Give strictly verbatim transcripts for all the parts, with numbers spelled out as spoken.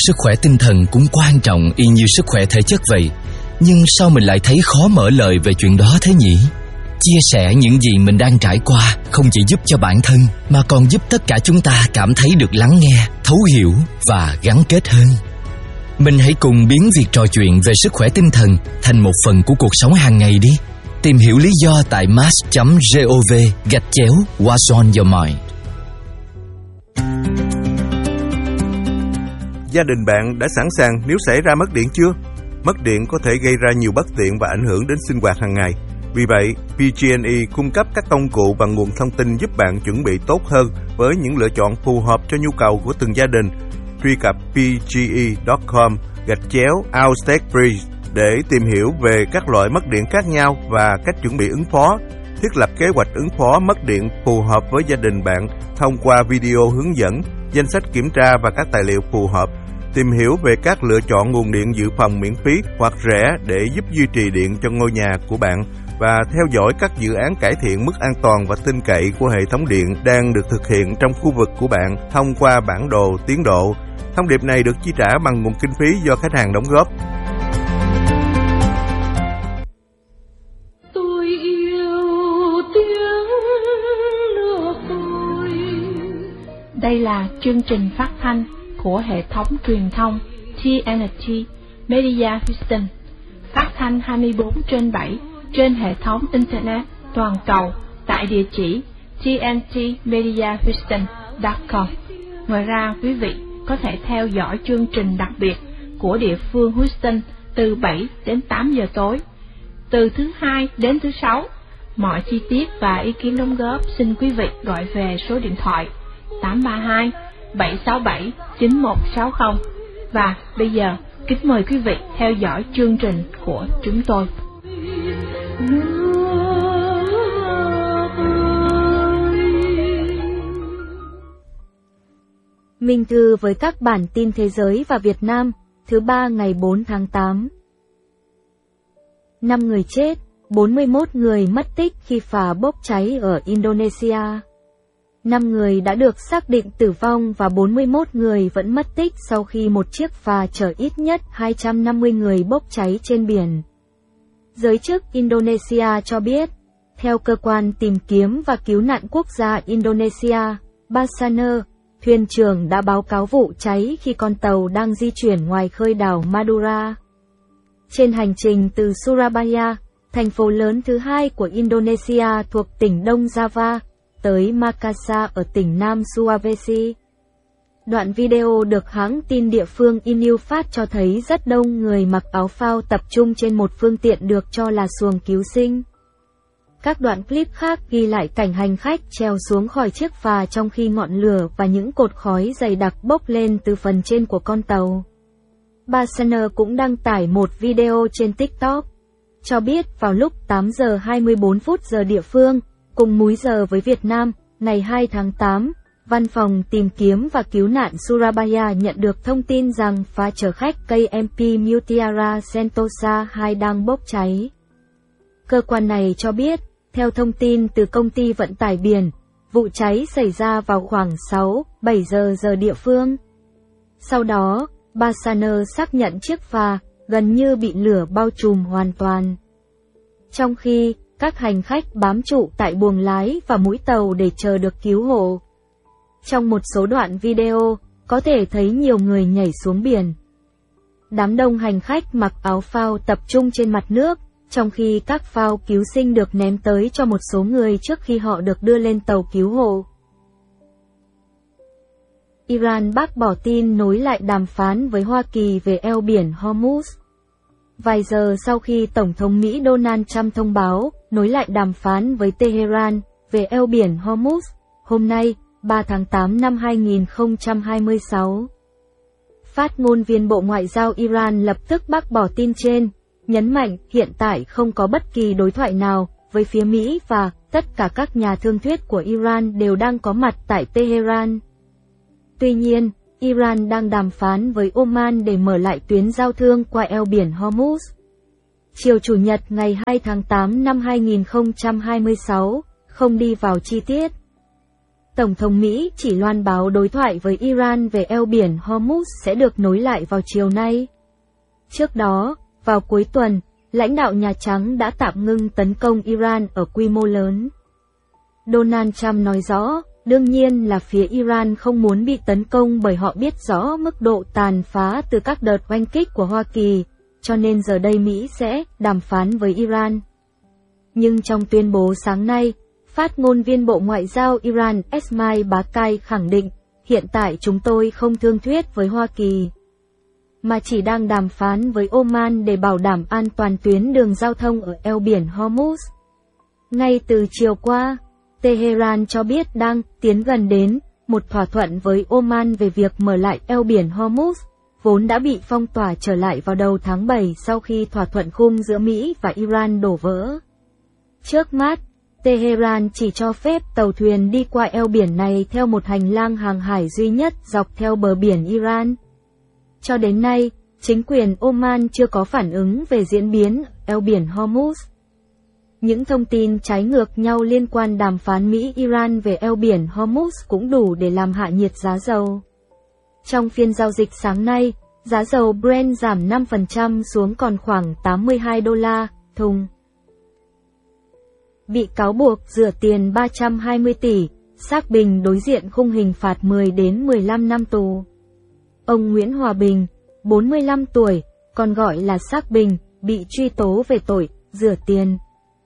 sức khỏe tinh thần cũng quan trọng y như sức khỏe thể chất vậy. Nhưng sao mình lại thấy khó mở lời về chuyện đó thế nhỉ? Chia sẻ những gì mình đang trải qua không chỉ giúp cho bản thân mà còn giúp tất cả chúng ta cảm thấy được lắng nghe, thấu hiểu và gắn kết hơn. Mình hãy cùng biến việc trò chuyện về sức khỏe tinh thần thành một phần của cuộc sống hàng ngày đi. Tìm hiểu lý do tại mass chấm gov gạch chéo What's on your mind. Gia đình bạn đã sẵn sàng nếu xảy ra mất điện chưa? Mất điện có thể gây ra nhiều bất tiện và ảnh hưởng đến sinh hoạt hàng ngày. Vì vậy, pê giê and e cung cấp các công cụ và nguồn thông tin giúp bạn chuẩn bị tốt hơn với những lựa chọn phù hợp cho nhu cầu của từng gia đình. Truy cập p g e chấm com gạch chéo outtake bridge để tìm hiểu về các loại mất điện khác nhau và cách chuẩn bị ứng phó. Thiết lập kế hoạch ứng phó mất điện phù hợp với gia đình bạn thông qua video hướng dẫn, danh sách kiểm tra và các tài liệu phù hợp. Tìm hiểu về các lựa chọn nguồn điện dự phòng miễn phí hoặc rẻ để giúp duy trì điện cho ngôi nhà của bạn và theo dõi các dự án cải thiện mức an toàn và tin cậy của hệ thống điện đang được thực hiện trong khu vực của bạn thông qua bản đồ tiến độ. Thông điệp này được chi trả bằng nguồn kinh phí do khách hàng đóng góp. Tôi yêu tiếng nước tôi. Đây là chương trình phát thanh của hệ thống truyền thông tê en tê Media Houston, phát thanh hai mươi bốn trên bảy trên hệ thống Internet toàn cầu tại địa chỉ t n t media houston chấm com. Ngoài ra, quý vị có thể theo dõi chương trình đặc biệt của địa phương Houston từ bảy đến tám giờ tối, từ thứ hai đến thứ sáu. Mọi chi tiết và ý kiến đóng góp xin quý vị gọi về số điện thoại tám ba hai bảy sáu bảy chín một sáu không. Và bây giờ, kính mời quý vị theo dõi chương trình của chúng tôi. Minh Thư với các bản tin thế giới và Việt Nam, thứ ba ngày bốn tháng tám. năm người chết, bốn mươi mốt người mất tích khi phà bốc cháy ở Indonesia. năm người đã được xác định tử vong và bốn mươi mốt người vẫn mất tích sau khi một chiếc phà chở ít nhất hai trăm năm mươi người bốc cháy trên biển. Giới chức Indonesia cho biết, theo cơ quan tìm kiếm và cứu nạn quốc gia Indonesia, Basana, thuyền trưởng đã báo cáo vụ cháy khi con tàu đang di chuyển ngoài khơi đảo Madura. Trên hành trình từ Surabaya, thành phố lớn thứ hai của Indonesia thuộc tỉnh Đông Java, tới Makassar ở tỉnh Nam Sulawesi. Đoạn video được hãng tin địa phương Inews phát cho thấy rất đông người mặc áo phao tập trung trên một phương tiện được cho là xuồng cứu sinh. Các đoạn clip khác ghi lại cảnh hành khách trèo xuống khỏi chiếc phà trong khi ngọn lửa và những cột khói dày đặc bốc lên từ phần trên của con tàu. Basana cũng đăng tải một video trên TikTok, cho biết vào lúc tám giờ hai mươi bốn phút giờ địa phương, cùng múi giờ với Việt Nam, ngày hai tháng tám, Văn phòng tìm kiếm và cứu nạn Surabaya nhận được thông tin rằng phà chở khách ca em pê Mutiara Sentosa hai đang bốc cháy. Cơ quan này cho biết, theo thông tin từ công ty vận tải biển, vụ cháy xảy ra vào khoảng sáu, bảy giờ giờ địa phương. Sau đó, Basana xác nhận chiếc phà gần như bị lửa bao trùm hoàn toàn. Trong khi, các hành khách bám trụ tại buồng lái và mũi tàu để chờ được cứu hộ. Trong một số đoạn video, có thể thấy nhiều người nhảy xuống biển. Đám đông hành khách mặc áo phao tập trung trên mặt nước, trong khi các phao cứu sinh được ném tới cho một số người trước khi họ được đưa lên tàu cứu hộ. Iran bác bỏ tin nối lại đàm phán với Hoa Kỳ về eo biển Hormuz. Vài giờ sau khi Tổng thống Mỹ Donald Trump thông báo nối lại đàm phán với Tehran về eo biển Hormuz, hôm nay, ba tháng tám năm hai nghìn không trăm hai mươi sáu. Phát ngôn viên Bộ Ngoại giao Iran lập tức bác bỏ tin trên, nhấn mạnh hiện tại không có bất kỳ đối thoại nào với phía Mỹ và tất cả các nhà thương thuyết của Iran đều đang có mặt tại Tehran. Tuy nhiên, Iran đang đàm phán với Oman để mở lại tuyến giao thương qua eo biển Hormuz. Chiều Chủ nhật ngày hai tháng tám năm hai nghìn không trăm hai mươi sáu, không đi vào chi tiết. Tổng thống Mỹ chỉ loan báo đối thoại với Iran về eo biển Hormuz sẽ được nối lại vào chiều nay. Trước đó, vào cuối tuần, lãnh đạo Nhà Trắng đã tạm ngưng tấn công Iran ở quy mô lớn. Donald Trump nói rõ, đương nhiên là phía Iran không muốn bị tấn công bởi họ biết rõ mức độ tàn phá từ các đợt oanh kích của Hoa Kỳ, cho nên giờ đây Mỹ sẽ đàm phán với Iran. Nhưng trong tuyên bố sáng nay, phát ngôn viên Bộ Ngoại giao Iran Esmail Bakai khẳng định, hiện tại chúng tôi không thương thuyết với Hoa Kỳ, mà chỉ đang đàm phán với Oman để bảo đảm an toàn tuyến đường giao thông ở eo biển Hormuz. Ngay từ chiều qua, Tehran cho biết đang tiến gần đến một thỏa thuận với Oman về việc mở lại eo biển Hormuz, vốn đã bị phong tỏa trở lại vào đầu tháng bảy sau khi thỏa thuận khung giữa Mỹ và Iran đổ vỡ. Trước mắt, Tehran chỉ cho phép tàu thuyền đi qua eo biển này theo một hành lang hàng hải duy nhất dọc theo bờ biển Iran. Cho đến nay, chính quyền Oman chưa có phản ứng về diễn biến eo biển Hormuz. Những thông tin trái ngược nhau liên quan đàm phán Mỹ-Iran về eo biển Hormuz cũng đủ để làm hạ nhiệt giá dầu. Trong phiên giao dịch sáng nay, giá dầu Brent giảm năm phần trăm xuống còn khoảng tám mươi hai đô la thùng. Bị cáo buộc rửa tiền ba trăm hai mươi tỷ, Xác Bình đối diện khung hình phạt mười đến mười lăm năm tù. Ông Nguyễn Hòa Bình, bốn mươi lăm tuổi, còn gọi là Xác Bình, bị truy tố về tội rửa tiền.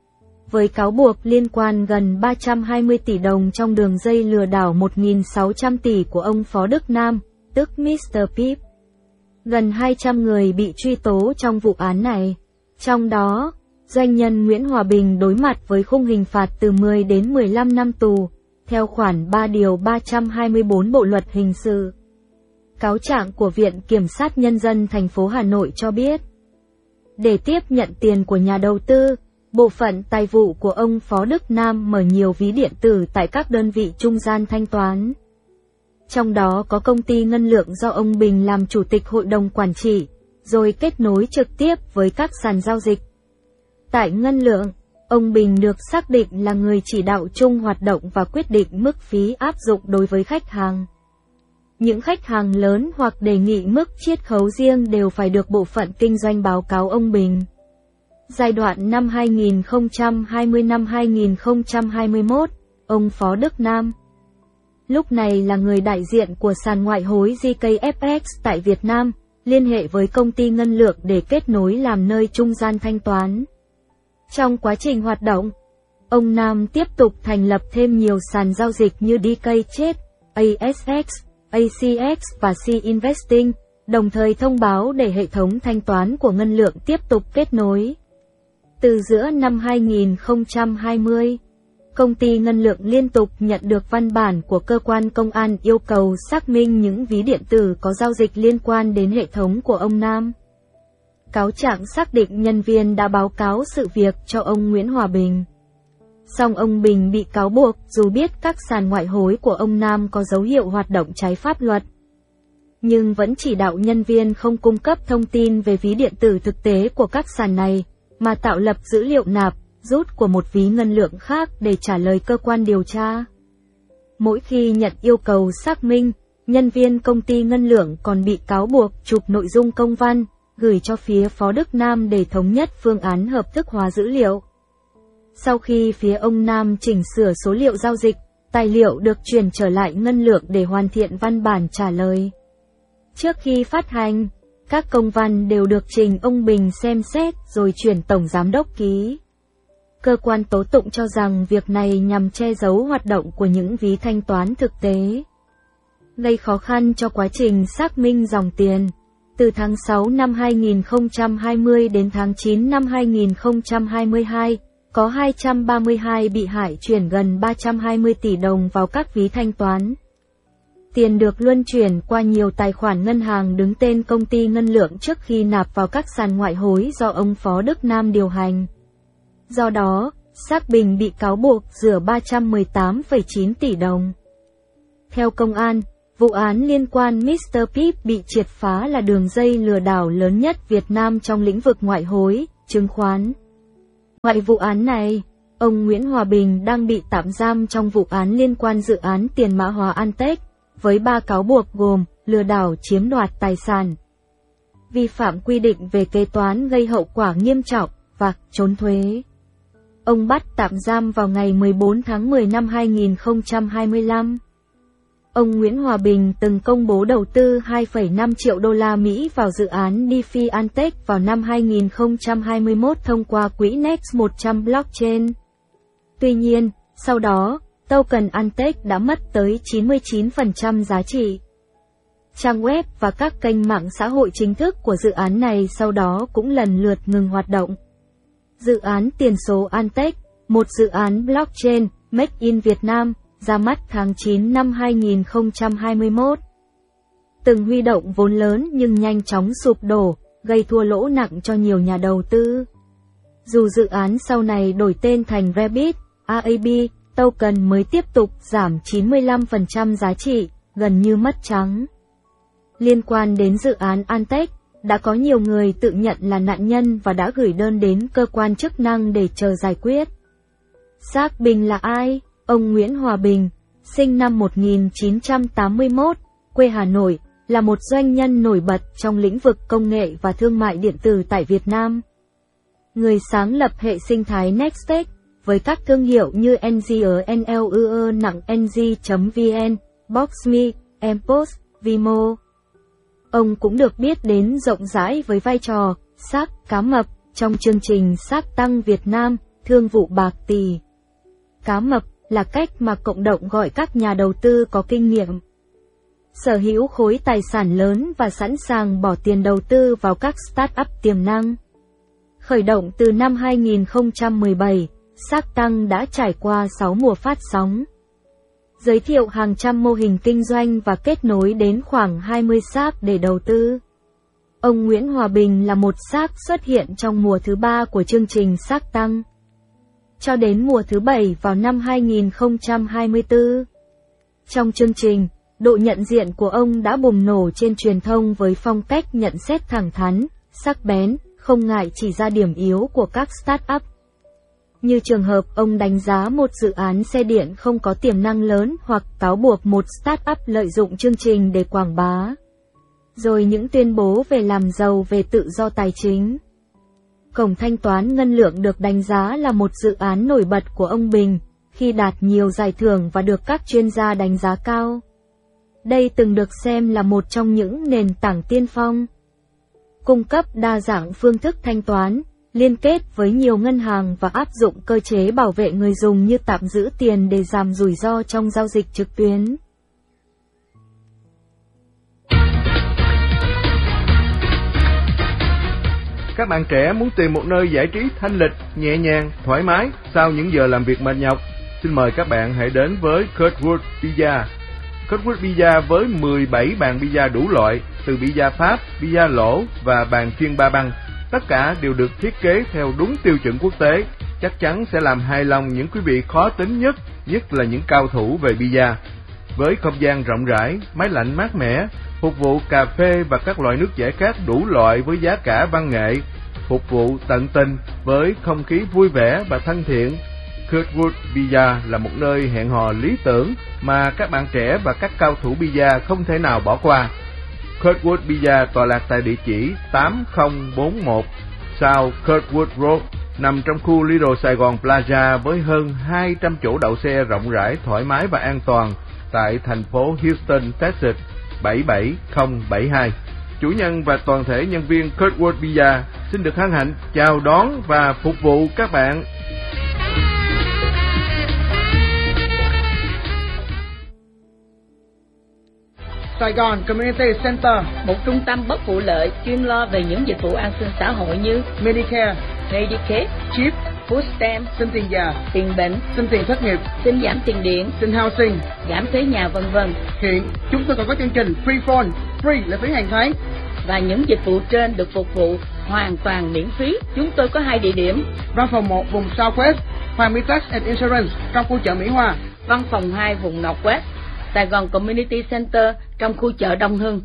Với cáo buộc liên quan gần ba trăm hai mươi tỷ đồng trong đường dây lừa đảo một nghìn sáu trăm tỷ của ông Phó Đức Nam, tức mít tơ Pip. Gần hai trăm người bị truy tố trong vụ án này. Trong đó, doanh nhân Nguyễn Hòa Bình đối mặt với khung hình phạt từ mười đến mười lăm năm tù, theo khoản ba điều ba trăm hai mươi tư Bộ luật hình sự. Cáo trạng của Viện Kiểm sát Nhân dân thành phố Hà Nội cho biết, để tiếp nhận tiền của nhà đầu tư, bộ phận tài vụ của ông Phó Đức Nam mở nhiều ví điện tử tại các đơn vị trung gian thanh toán. Trong đó có công ty Ngân Lượng do ông Bình làm chủ tịch hội đồng quản trị, rồi kết nối trực tiếp với các sàn giao dịch. Tại Ngân Lượng, ông Bình được xác định là người chỉ đạo chung hoạt động và quyết định mức phí áp dụng đối với khách hàng. Những khách hàng lớn hoặc đề nghị mức chiết khấu riêng đều phải được bộ phận kinh doanh báo cáo ông Bình. Giai đoạn năm hai nghìn không trăm hai mươi đến năm hai nghìn không trăm hai mươi mốt, ông Phó Đức Nam, lúc này là người đại diện của sàn ngoại hối giê ca ép ích tại Việt Nam, liên hệ với công ty Ngân Lượng để kết nối làm nơi trung gian thanh toán. Trong quá trình hoạt động, ông Nam tiếp tục thành lập thêm nhiều sàn giao dịch như đê ca Trade, a ét ích, a xê ích và C-Investing, đồng thời thông báo để hệ thống thanh toán của Ngân Lượng tiếp tục kết nối. Từ giữa năm hai nghìn không trăm hai mươi, công ty Ngân Lượng liên tục nhận được văn bản của cơ quan công an yêu cầu xác minh những ví điện tử có giao dịch liên quan đến hệ thống của ông Nam. Cáo trạng xác định nhân viên đã báo cáo sự việc cho ông Nguyễn Hòa Bình. Song ông Bình bị cáo buộc dù biết các sàn ngoại hối của ông Nam có dấu hiệu hoạt động trái pháp luật, nhưng vẫn chỉ đạo nhân viên không cung cấp thông tin về ví điện tử thực tế của các sàn này, mà tạo lập dữ liệu nạp, rút của một ví Ngân Lượng khác để trả lời cơ quan điều tra. Mỗi khi nhận yêu cầu xác minh, nhân viên công ty Ngân Lượng còn bị cáo buộc chụp nội dung công văn, gửi cho phía Phó Đức Nam để thống nhất phương án hợp thức hóa dữ liệu. Sau khi phía ông Nam chỉnh sửa số liệu giao dịch, tài liệu được chuyển trở lại Ngân Lượng để hoàn thiện văn bản trả lời. Trước khi phát hành, các công văn đều được trình ông Bình xem xét rồi chuyển Tổng Giám đốc ký. Cơ quan tố tụng cho rằng việc này nhằm che giấu hoạt động của những ví thanh toán thực tế, gây khó khăn cho quá trình xác minh dòng tiền. Từ tháng sáu năm hai nghìn không trăm hai mươi đến tháng chín năm hai nghìn không trăm hai mươi hai, có hai trăm ba mươi hai bị hại chuyển gần ba trăm hai mươi tỷ đồng vào các ví thanh toán. Tiền được luân chuyển qua nhiều tài khoản ngân hàng đứng tên công ty Ngân Lượng trước khi nạp vào các sàn ngoại hối do ông Phó Đức Nam điều hành. Do đó, Xác Bình bị cáo buộc rửa ba trăm mười tám phẩy chín tỷ đồng. Theo công an, vụ án liên quan mít tơ Pip bị triệt phá là đường dây lừa đảo lớn nhất Việt Nam trong lĩnh vực ngoại hối, chứng khoán. Ngoài vụ án này, Ông Nguyễn Hòa Bình đang bị tạm giam trong vụ án liên quan dự án tiền mã hóa Antech, với ba cáo buộc gồm lừa đảo chiếm đoạt tài sản, vi phạm quy định về kế toán gây hậu quả nghiêm trọng và trốn thuế. Ông bắt tạm giam vào ngày mười bốn tháng mười năm hai nghìn không trăm hai mươi lăm. Ông Nguyễn Hòa Bình từng công bố đầu tư hai phẩy năm triệu đô la Mỹ vào dự án DeFi Antech vào năm hai nghìn không trăm hai mươi mốt thông qua quỹ Next một trăm Blockchain. Tuy nhiên, sau đó, token Antech đã mất tới chín mươi chín phần trăm giá trị. Trang web và các kênh mạng xã hội chính thức của dự án này sau đó cũng lần lượt ngừng hoạt động. Dự án tiền số Antech, một dự án blockchain Made in Việt Nam, ra mắt tháng chín năm hai nghìn không trăm hai mươi mốt. Từng huy động vốn lớn nhưng nhanh chóng sụp đổ, gây thua lỗ nặng cho nhiều nhà đầu tư. Dù dự án sau này đổi tên thành Rabbit, a a bê, token mới tiếp tục giảm chín mươi lăm phần trăm giá trị, gần như mất trắng. Liên quan đến dự án Antech, đã có nhiều người tự nhận là nạn nhân và đã gửi đơn đến cơ quan chức năng để chờ giải quyết. Xác Bình là ai? Ông Nguyễn Hòa Bình, sinh năm một nghìn chín trăm tám mươi mốt, quê Hà Nội, là một doanh nhân nổi bật trong lĩnh vực công nghệ và thương mại điện tử tại Việt Nam. Người sáng lập hệ sinh thái Nextech, với các thương hiệu như en giê e en lờ e nặng en giê chấm vn, Boxme, Mpost, Vimo. Ông cũng được biết đến rộng rãi với vai trò Shark cá mập trong chương trình Shark Tank Việt Nam, thương vụ bạc tỷ. Cá mập là cách mà cộng đồng gọi các nhà đầu tư có kinh nghiệm, sở hữu khối tài sản lớn và sẵn sàng bỏ tiền đầu tư vào các start-up tiềm năng. Khởi động từ năm hai nghìn không trăm mười bảy, Shark Tank đã trải qua sáu mùa phát sóng, giới thiệu hàng trăm mô hình kinh doanh và kết nối đến khoảng hai mươi Shark để đầu tư. Ông Nguyễn Hòa Bình là một Shark xuất hiện trong mùa thứ ba của chương trình Shark Tank, cho đến mùa thứ bảy vào năm hai nghìn không trăm hai mươi tư. Trong chương trình, độ nhận diện của ông đã bùng nổ trên truyền thông với phong cách nhận xét thẳng thắn, sắc bén, không ngại chỉ ra điểm yếu của các start-up. Như trường hợp ông đánh giá một dự án xe điện không có tiềm năng lớn hoặc cáo buộc một start-up lợi dụng chương trình để quảng bá. Rồi những tuyên bố về làm giàu về tự do tài chính. Cổng thanh toán ngân lượng được đánh giá là một dự án nổi bật của ông Bình, khi đạt nhiều giải thưởng và được các chuyên gia đánh giá cao. Đây từng được xem là một trong những nền tảng tiên phong, cung cấp đa dạng phương thức thanh toán, liên kết với nhiều ngân hàng và áp dụng cơ chế bảo vệ người dùng như tạm giữ tiền để giảm rủi ro trong giao dịch trực tuyến. Các bạn trẻ muốn tìm một nơi giải trí thanh lịch, nhẹ nhàng, thoải mái sau những giờ làm việc mệt nhọc? Xin mời các bạn hãy đến với Kurtwood Pizza. Kurtwood Pizza với mười bảy bàn pizza đủ loại, từ pizza Pháp, pizza lỗ và bàn chuyên ba băng. Tất cả đều được thiết kế theo đúng tiêu chuẩn quốc tế, chắc chắn sẽ làm hài lòng những quý vị khó tính nhất, nhất là những cao thủ về pizza. Với không gian rộng rãi, máy lạnh mát mẻ, phục vụ cà phê và các loại nước giải khát đủ loại với giá cả văn nghệ, phục vụ tận tình với không khí vui vẻ và thân thiện. Kurtwood Pizza là một nơi hẹn hò lý tưởng mà các bạn trẻ và các cao thủ pizza không thể nào bỏ qua. Kurtwood Pizza tọa lạc tại địa chỉ tám không bốn mốt South Kurtwood Road, nằm trong khu Little Sài Gòn Plaza với hơn hai trăm chỗ đậu xe rộng rãi, thoải mái và an toàn tại thành phố Houston, Texas bảy bảy không bảy hai. Chủ nhân và toàn thể nhân viên Kurtwood Pizza xin được hân hạnh chào đón và phục vụ các bạn. Sài Gòn Community Center, một trung tâm bất vụ lợi chuyên lo về những dịch vụ an sinh xã hội như Medicare, Medicaid, Chip, Food Stamp, xin tiền già, tiền bệnh, xin tiền thất nghiệp, xin giảm tiền điện, xin housing, giảm thuế nhà vân vân. Hiện chúng tôi còn có chương trình Free Phone, free là phí hàng tháng. Và những dịch vụ trên được phục vụ hoàn toàn miễn phí. Chúng tôi có hai địa điểm: văn phòng một vùng Southwest, Hoàng Mỹ Tax and Insurance trong khu chợ Mỹ Hòa. Văn phòng hai vùng Northwest, Sài Gòn Community Center trong khu chợ Đông Hưng.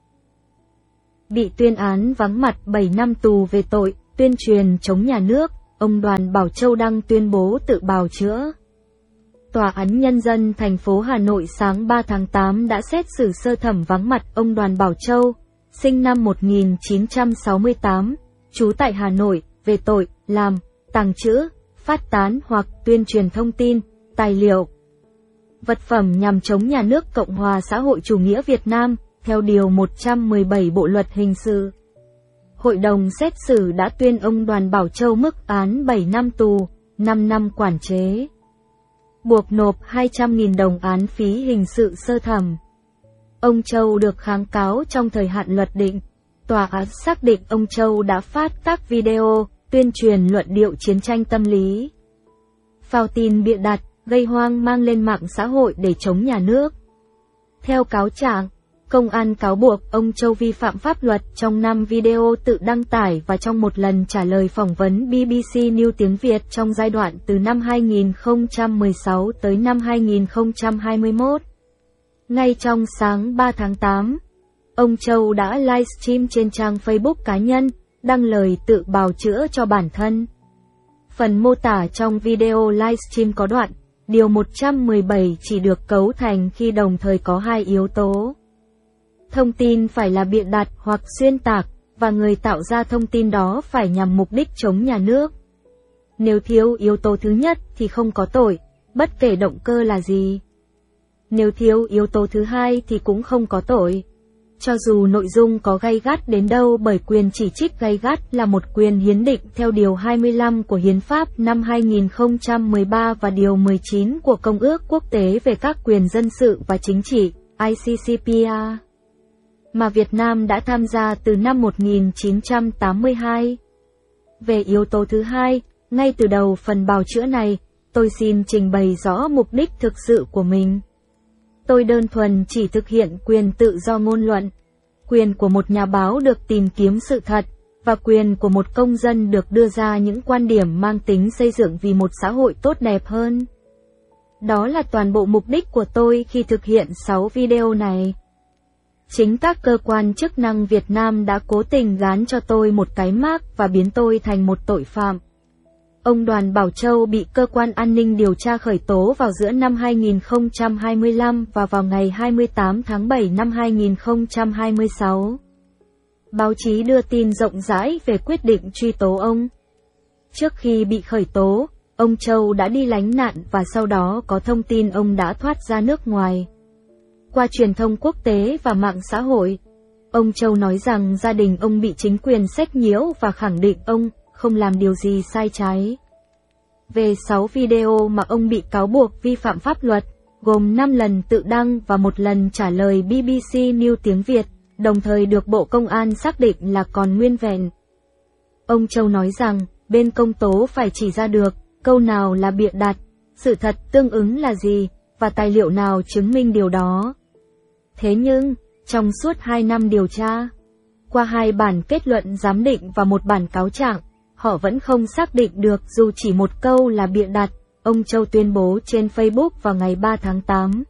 Bị tuyên án vắng mặt bảy năm tù về tội tuyên truyền chống nhà nước, ông Đoàn Bảo Châu đăng tuyên bố tự bào chữa. Tòa án Nhân dân thành phố Hà Nội sáng ba tháng tám đã xét xử sơ thẩm vắng mặt ông Đoàn Bảo Châu, sinh năm một nghìn chín trăm sáu mươi tám, trú tại Hà Nội, về tội làm, tàng trữ, phát tán hoặc tuyên truyền thông tin, tài liệu, vật phẩm nhằm chống nhà nước Cộng hòa xã hội chủ nghĩa Việt Nam, theo Điều một trăm mười bảy Bộ Luật Hình sự. Hội đồng xét xử đã tuyên ông Đoàn Bảo Châu mức án bảy năm tù, năm năm quản chế, buộc nộp hai trăm nghìn đồng án phí hình sự sơ thẩm. Ông Châu được kháng cáo trong thời hạn luật định. Tòa án xác định ông Châu đã phát các video, tuyên truyền luận điệu chiến tranh tâm lý, phao tin bịa đặt, gây hoang mang lên mạng xã hội để chống nhà nước. Theo cáo trạng, công an cáo buộc ông Châu vi phạm pháp luật trong năm video tự đăng tải và trong một lần trả lời phỏng vấn bê bê xê News tiếng Việt trong giai đoạn từ năm hai nghìn không trăm mười sáu tới năm hai nghìn không trăm hai mươi mốt. Ngay trong sáng ba tháng tám, ông Châu đã livestream trên trang Facebook cá nhân, đăng lời tự bào chữa cho bản thân. Phần mô tả trong video livestream có đoạn, Điều một trăm mười bảy chỉ được cấu thành khi đồng thời có hai yếu tố. Thông tin phải là bịa đặt hoặc xuyên tạc, và người tạo ra thông tin đó phải nhằm mục đích chống nhà nước. Nếu thiếu yếu tố thứ nhất thì không có tội, bất kể động cơ là gì. Nếu thiếu yếu tố thứ hai thì cũng không có tội. Cho dù nội dung có gay gắt đến đâu, bởi quyền chỉ trích gay gắt là một quyền hiến định theo Điều hai mươi lăm của Hiến pháp năm hai nghìn không trăm mười ba và Điều mười chín của Công ước Quốc tế về các quyền dân sự và chính trị, I C C P R, mà Việt Nam đã tham gia từ năm một nghìn chín trăm tám mươi hai. Về yếu tố thứ hai, ngay từ đầu phần bào chữa này, tôi xin trình bày rõ mục đích thực sự của mình. Tôi đơn thuần chỉ thực hiện quyền tự do ngôn luận, quyền của một nhà báo được tìm kiếm sự thật, và quyền của một công dân được đưa ra những quan điểm mang tính xây dựng vì một xã hội tốt đẹp hơn. Đó là toàn bộ mục đích của tôi khi thực hiện sáu video này. Chính các cơ quan chức năng Việt Nam đã cố tình gán cho tôi một cái mác và biến tôi thành một tội phạm. Ông Đoàn Bảo Châu bị cơ quan an ninh điều tra khởi tố vào giữa năm hai nghìn không trăm hai mươi lăm và vào ngày hai mươi tám tháng bảy năm hai nghìn không trăm hai mươi sáu. Báo chí đưa tin rộng rãi về quyết định truy tố ông. Trước khi bị khởi tố, ông Châu đã đi lánh nạn và sau đó có thông tin ông đã thoát ra nước ngoài. Qua truyền thông quốc tế và mạng xã hội, ông Châu nói rằng gia đình ông bị chính quyền sách nhiễu và khẳng định ông không làm điều gì sai trái. Về sáu video mà ông bị cáo buộc vi phạm pháp luật, gồm năm lần tự đăng và một lần trả lời bê bê xê News tiếng Việt, đồng thời được Bộ Công an xác định là còn nguyên vẹn. Ông Châu nói rằng, bên công tố phải chỉ ra được câu nào là bịa đặt, sự thật tương ứng là gì, và tài liệu nào chứng minh điều đó. Thế nhưng, trong suốt hai năm điều tra, qua hai bản kết luận giám định và một bản cáo trạng, họ vẫn không xác định được dù chỉ một câu là bịa đặt, ông Châu tuyên bố trên Facebook vào ngày ba tháng tám.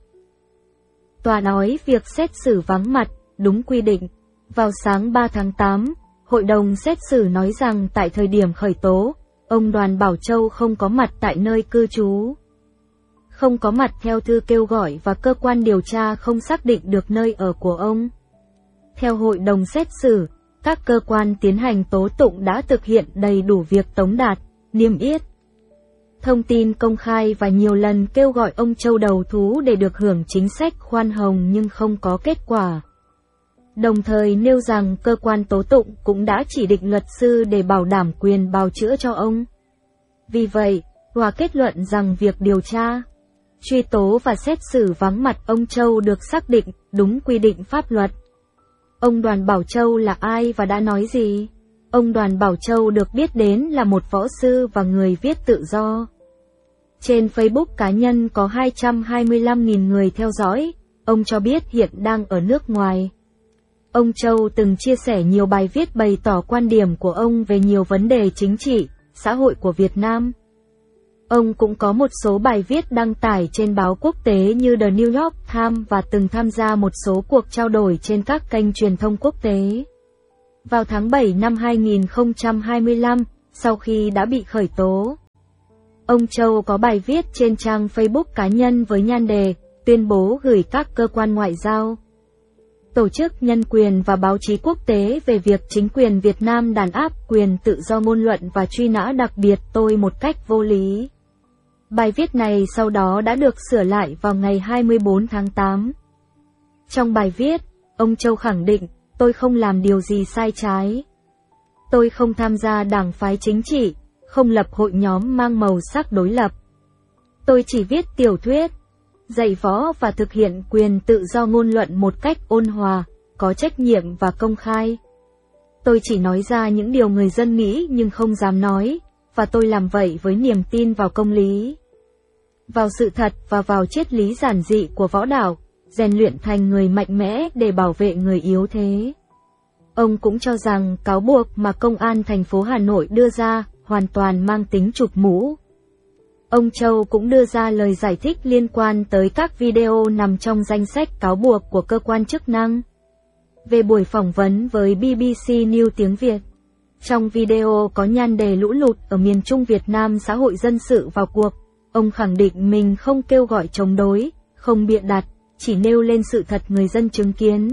Tòa nói việc xét xử vắng mặt, đúng quy định. Vào sáng ba tháng tám, hội đồng xét xử nói rằng tại thời điểm khởi tố, ông Đoàn Bảo Châu không có mặt tại nơi cư trú, không có mặt theo thư kêu gọi và cơ quan điều tra không xác định được nơi ở của ông. Theo hội đồng xét xử, các cơ quan tiến hành tố tụng đã thực hiện đầy đủ việc tống đạt, niêm yết thông tin công khai và nhiều lần kêu gọi ông Châu đầu thú để được hưởng chính sách khoan hồng nhưng không có kết quả. Đồng thời nêu rằng cơ quan tố tụng cũng đã chỉ định luật sư để bảo đảm quyền bào chữa cho ông. Vì vậy, tòa kết luận rằng việc điều tra, truy tố và xét xử vắng mặt ông Châu được xác định đúng quy định pháp luật. Ông Đoàn Bảo Châu là ai và đã nói gì? Ông Đoàn Bảo Châu được biết đến là một võ sư và người viết tự do. Trên Facebook cá nhân có hai trăm hai mươi lăm nghìn người theo dõi, ông cho biết hiện đang ở nước ngoài. Ông Châu từng chia sẻ nhiều bài viết bày tỏ quan điểm của ông về nhiều vấn đề chính trị, xã hội của Việt Nam. Ông cũng có một số bài viết đăng tải trên báo quốc tế như The New York Times và từng tham gia một số cuộc trao đổi trên các kênh truyền thông quốc tế. Vào tháng bảy năm hai nghìn không trăm hai mươi lăm, sau khi đã bị khởi tố. Ông Châu có bài viết trên trang Facebook cá nhân với nhan đề, tuyên bố gửi các cơ quan ngoại giao, tổ chức nhân quyền và báo chí quốc tế về việc chính quyền Việt Nam đàn áp quyền tự do ngôn luận và truy nã đặc biệt tôi một cách vô lý. Bài viết này sau đó đã được sửa lại vào ngày hai mươi tư tháng tám. Trong bài viết, ông Châu khẳng định, tôi không làm điều gì sai trái. Tôi không tham gia đảng phái chính trị, không lập hội nhóm mang màu sắc đối lập. Tôi chỉ viết tiểu thuyết, dạy võ và thực hiện quyền tự do ngôn luận một cách ôn hòa, có trách nhiệm và công khai. Tôi chỉ nói ra những điều người dân nghĩ nhưng không dám nói, và tôi làm vậy với niềm tin vào công lý, vào sự thật và vào triết lý giản dị của võ đạo, rèn luyện thành người mạnh mẽ để bảo vệ người yếu thế. Ông cũng cho rằng cáo buộc mà Công an thành phố Hà Nội đưa ra hoàn toàn mang tính chụp mũ. Ông Châu cũng đưa ra lời giải thích liên quan tới các video nằm trong danh sách cáo buộc của cơ quan chức năng. Về buổi phỏng vấn với bê bê xê News tiếng Việt, trong video có nhan đề lũ lụt ở miền Trung Việt Nam xã hội dân sự vào cuộc, ông khẳng định mình không kêu gọi chống đối, không bịa đặt, chỉ nêu lên sự thật người dân chứng kiến.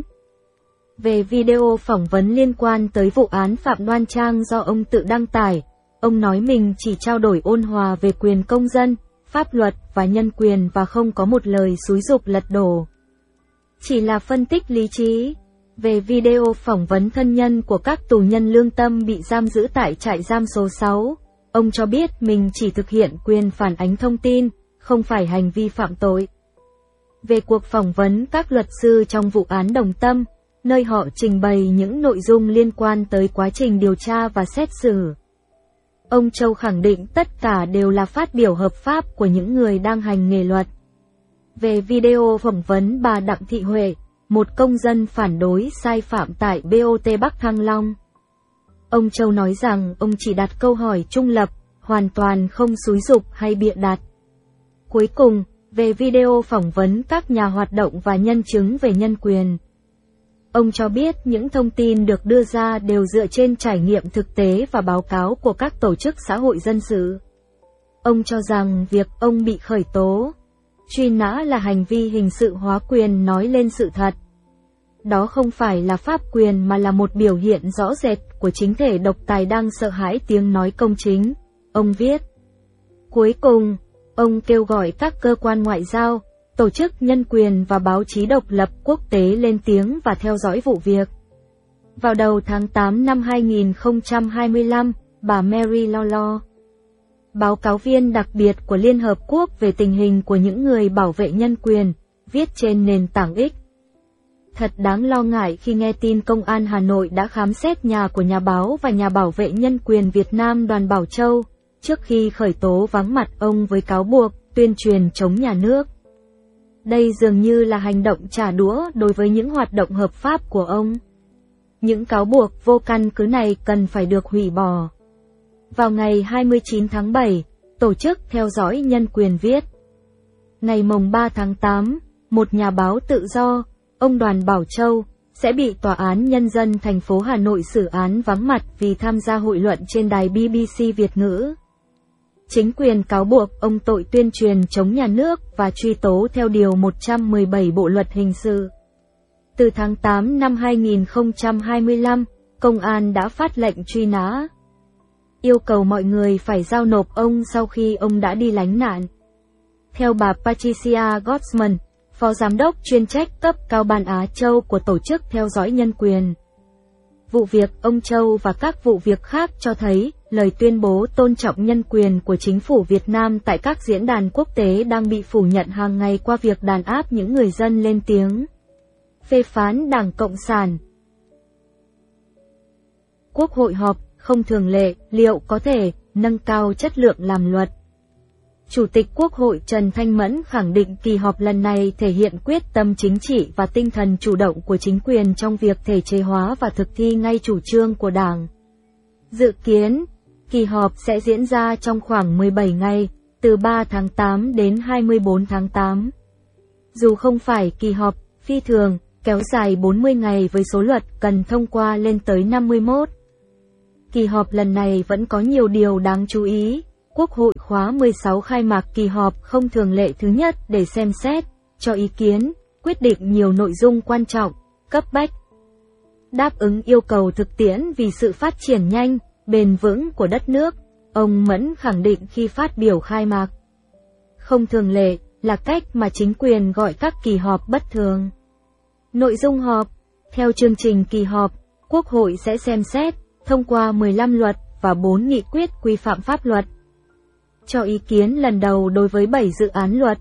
Về video phỏng vấn liên quan tới vụ án Phạm Đoan Trang do ông tự đăng tải, ông nói mình chỉ trao đổi ôn hòa về quyền công dân, pháp luật và nhân quyền và không có một lời xúi giục lật đổ. Chỉ là phân tích lý trí. Về video phỏng vấn thân nhân của các tù nhân lương tâm bị giam giữ tại trại giam số sáu, ông cho biết mình chỉ thực hiện quyền phản ánh thông tin, không phải hành vi phạm tội. Về cuộc phỏng vấn các luật sư trong vụ án Đồng Tâm, nơi họ trình bày những nội dung liên quan tới quá trình điều tra và xét xử, ông Châu khẳng định tất cả đều là phát biểu hợp pháp của những người đang hành nghề luật. Về video phỏng vấn bà Đặng Thị Huệ, một công dân phản đối sai phạm tại bê o tê Bắc Thăng Long, ông Châu nói rằng ông chỉ đặt câu hỏi trung lập, hoàn toàn không xúi giục hay bịa đặt. Cuối cùng, về video phỏng vấn các nhà hoạt động và nhân chứng về nhân quyền, ông cho biết những thông tin được đưa ra đều dựa trên trải nghiệm thực tế và báo cáo của các tổ chức xã hội dân sự. Ông cho rằng việc ông bị khởi tố, truy nã là hành vi hình sự hóa quyền nói lên sự thật. Đó không phải là pháp quyền mà là một biểu hiện rõ rệt của chính thể độc tài đang sợ hãi tiếng nói công chính, ông viết. Cuối cùng, ông kêu gọi các cơ quan ngoại giao, tổ chức nhân quyền và báo chí độc lập quốc tế lên tiếng và theo dõi vụ việc. Vào đầu tháng tám năm hai nghìn không trăm hai mươi lăm, bà Mary Lawlor, báo cáo viên đặc biệt của Liên Hợp Quốc về tình hình của những người bảo vệ nhân quyền, viết trên nền tảng X. Thật đáng lo ngại khi nghe tin Công an Hà Nội đã khám xét nhà của nhà báo và nhà bảo vệ nhân quyền Việt Nam Đoàn Bảo Châu, trước khi khởi tố vắng mặt ông với cáo buộc tuyên truyền chống nhà nước. Đây dường như là hành động trả đũa đối với những hoạt động hợp pháp của ông. Những cáo buộc vô căn cứ này cần phải được hủy bỏ. Vào ngày hai mươi chín tháng bảy, Tổ chức Theo dõi Nhân quyền viết. Ngày mồng ba tháng tám, một nhà báo tự do, ông Đoàn Bảo Châu, sẽ bị Tòa án Nhân dân thành phố Hà Nội xử án vắng mặt vì tham gia hội luận trên đài bê bê xê Việt ngữ. Chính quyền cáo buộc ông tội tuyên truyền chống nhà nước và truy tố theo Điều một trăm mười bảy Bộ Luật Hình sự. Từ tháng tám năm hai nghìn không trăm hai mươi lăm, Công an đã phát lệnh truy nã, yêu cầu mọi người phải giao nộp ông sau khi ông đã đi lánh nạn. Theo bà Patricia Gosman, Phó Giám đốc chuyên trách cấp cao Ban Á Châu của Tổ chức Theo dõi Nhân quyền, vụ việc ông Châu và các vụ việc khác cho thấy lời tuyên bố tôn trọng nhân quyền của chính phủ Việt Nam tại các diễn đàn quốc tế đang bị phủ nhận hàng ngày qua việc đàn áp những người dân lên tiếng phê phán Đảng Cộng sản. Quốc hội họp không thường lệ, liệu có thể nâng cao chất lượng làm luật? Chủ tịch Quốc hội Trần Thanh Mẫn khẳng định kỳ họp lần này thể hiện quyết tâm chính trị và tinh thần chủ động của chính quyền trong việc thể chế hóa và thực thi ngay chủ trương của Đảng. Dự kiến, kỳ họp sẽ diễn ra trong khoảng mười bảy ngày, từ ba tháng tám đến hai mươi tư tháng tám. Dù không phải kỳ họp phi thường, kéo dài bốn mươi ngày với số luật cần thông qua lên tới năm mươi mốt. kỳ họp lần này vẫn có nhiều điều đáng chú ý. Quốc hội khóa mười sáu khai mạc kỳ họp không thường lệ thứ nhất để xem xét, cho ý kiến, quyết định nhiều nội dung quan trọng, cấp bách. Đáp ứng yêu cầu thực tiễn vì sự phát triển nhanh, bền vững của đất nước, ông Mẫn khẳng định khi phát biểu khai mạc. Không thường lệ là cách mà chính quyền gọi các kỳ họp bất thường. Nội dung họp. Theo chương trình kỳ họp, Quốc hội sẽ xem xét, thông qua mười lăm luật và bốn nghị quyết quy phạm pháp luật. Cho ý kiến lần đầu đối với bảy dự án luật.